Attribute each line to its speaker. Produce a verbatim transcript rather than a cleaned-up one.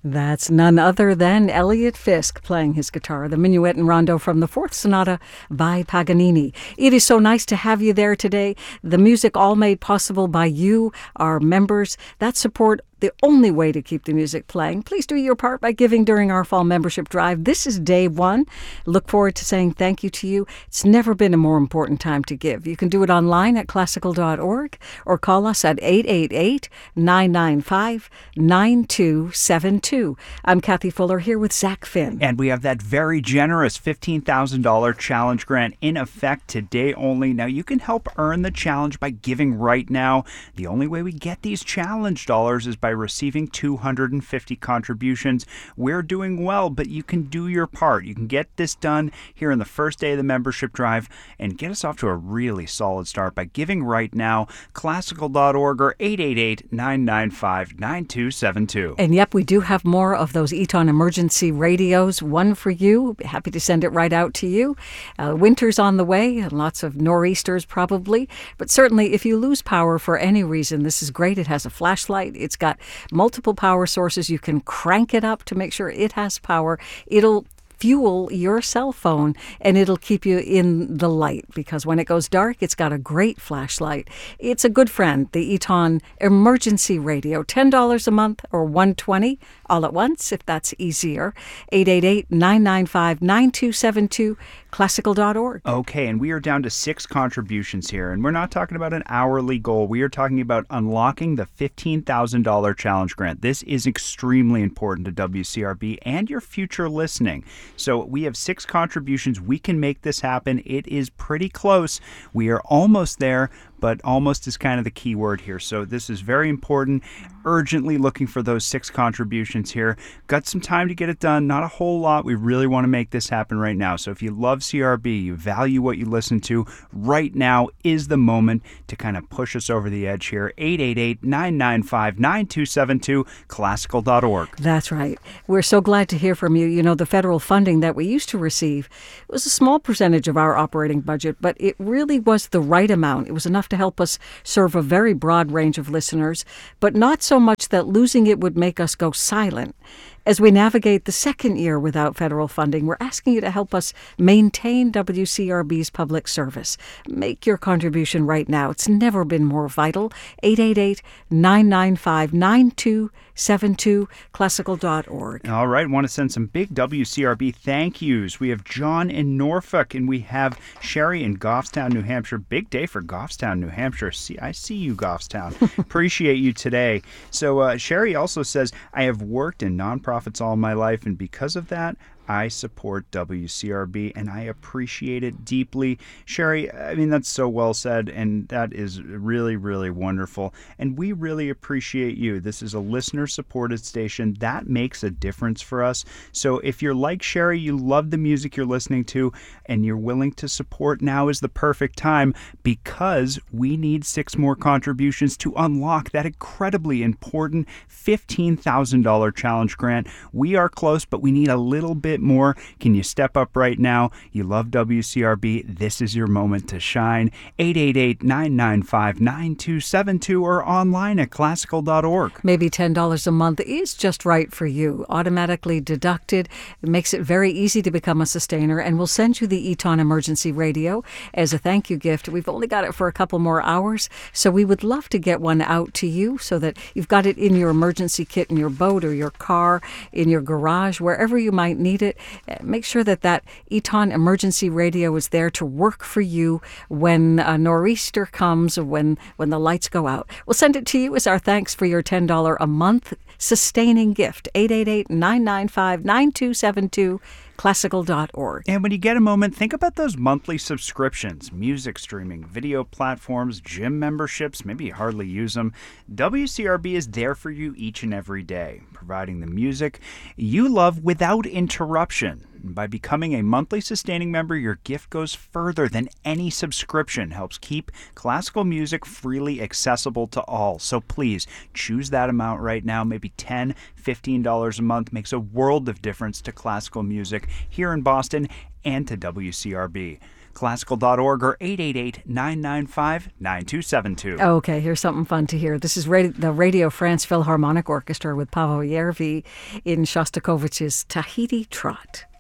Speaker 1: That's none other than Elliot Fisk playing his guitar, the Minuet and Rondo from the Fourth Sonata by Paganini. It is so nice to have you there today. The music all made possible by you, our members. That support, the only way to keep the music playing. Please do your part by giving during our fall membership drive. This is day one. Look forward to saying thank you to you. It's never been a more important time to give. You can do it online at classical dot org or call us at eight eight eight, nine nine five, nine two seven two. I'm Kathy Fuller here with Zach Finn.
Speaker 2: And we have that very generous fifteen thousand dollars challenge grant in effect today only. Now, you can help earn the challenge by giving right now. The only way we get these challenge dollars is by by receiving two hundred fifty contributions. We're doing well, but you can do your part. You can get this done here in the first day of the membership drive and get us off to a really solid start by giving right now. classical dot org or eight eight eight, nine nine five, nine two seven two.
Speaker 1: And yep, we do have more of those Eton emergency radios. One for you. Happy to send it right out to you. Uh, winter's on the way, and lots of nor'easters probably. But certainly, if you lose power for any reason, this is great. It has a flashlight. It's got multiple power sources. You can crank it up to make sure it has power. It'll fuel your cell phone, and it'll keep you in the light, because when it goes dark, it's got a great flashlight. It's a good friend, the Eton Emergency Radio. ten dollars a month or one hundred twenty dollars all at once, if that's easier. eight eight eight, nine nine five, nine two seven two, classical dot org.
Speaker 2: Okay, and we are down to six contributions here, and we're not talking about an hourly goal. We are talking about unlocking the fifteen thousand dollars challenge grant. This is extremely important to W C R B and your future listening. So we have six contributions. We can make this happen. It is pretty close. We are almost there, but almost is kind of the key word here. So this is very important. Urgently looking for those six contributions here. Got some time to get it done. Not a whole lot. We really want to make this happen right now. So if you love C R B, you value what you listen to, right now is the moment to kind of push us over the edge here. eight eight eight, nine nine five, nine two seven two, classical dot org.
Speaker 1: That's right. We're so glad to hear from you. You know, the federal funding that we used to receive was a small percentage of our operating budget, but it really was the right amount. It was enough to help us serve a very broad range of listeners, but not so much that losing it would make us go silent. As we navigate the second year without federal funding, we're asking you to help us maintain W C R B's public service. Make your contribution right now. It's never been more vital. eight eight eight, nine nine five, nine two seven two, classical dot org.
Speaker 2: All right. Want to send some big W C R B thank yous. We have John in Norfolk, and we have Sherry in Goffstown, New Hampshire. Big day for Goffstown, New Hampshire. See, I see you, Goffstown. Appreciate you today. So uh, Sherry also says, I have worked in nonprofit all my life, and because of that, I support W C R B, and I appreciate it deeply. Sherry, I mean, that's so well said, and that is really, really wonderful. And we really appreciate you. This is a listener-supported station. That makes a difference for us. So if you're like Sherry, you love the music you're listening to, and you're willing to support, now is the perfect time, because we need six more contributions to unlock that incredibly important fifteen thousand dollars challenge grant. We are close, but we need a little bit more. Can you step up right now? You love W C R B. This is your moment to shine. eight eight eight, nine nine five, nine two seven two or online at classical dot org.
Speaker 1: Maybe ten dollars a month is just right for you. Automatically deducted. It makes it very easy to become a sustainer, and we'll send you the Eton Emergency Radio as a thank you gift. We've only got it for a couple more hours, so we would love to get one out to you so that you've got it in your emergency kit in your boat or your car, in your garage, wherever you might need it. Make sure that that Eton Emergency Radio is there to work for you when a nor'easter comes or when, when the lights go out. We'll send it to you as our thanks for your ten dollars a month sustaining gift. eight eight eight, nine nine five, nine two seven two, classical dot org.
Speaker 2: And when you get a moment, think about those monthly subscriptions, music streaming, video platforms, gym memberships. Maybe you hardly use them. W C R B is there for you each and every day, providing the music you love without interruption. By becoming a monthly sustaining member, your gift goes further than any subscription, helps keep classical music freely accessible to all. So please choose that amount right now. Maybe ten dollars, fifteen dollars a month makes a world of difference to classical music here in Boston and to W C R B. classical dot org or eight eight eight, nine nine five, nine two seven two.
Speaker 1: Okay, here's something fun to hear. This is Radio, the Radio France Philharmonic Orchestra with Paavo Järvi in Shostakovich's Tahiti Trot.